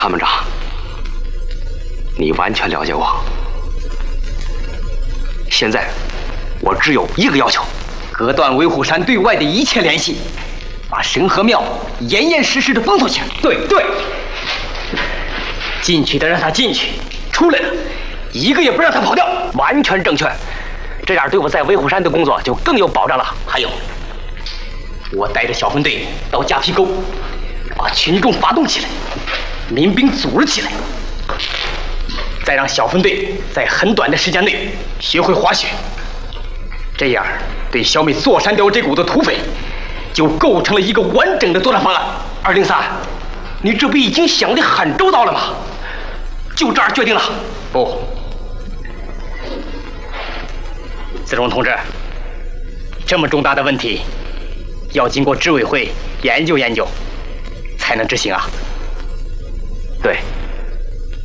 参谋长，你完全了解我。现在我只有一个要求：割断威虎山对外的一切联系，把神河庙严严实实的封锁起来。对，进去的让他进去，出来的一个也不让他跑掉。完全正确，这样对我在威虎山的工作就更有保障了。还有，我带着小分队到夹皮沟，把群众发动起来，民兵组织起来，再让小分队在很短的时间内学会滑雪，这样对消灭座山雕这股子土匪，就构成了一个完整的作战方案。203，你这不已经想得很周到了吗？就这样决定了？不，子荣同志，这么重大的问题，要经过执委会研究研究，才能执行啊。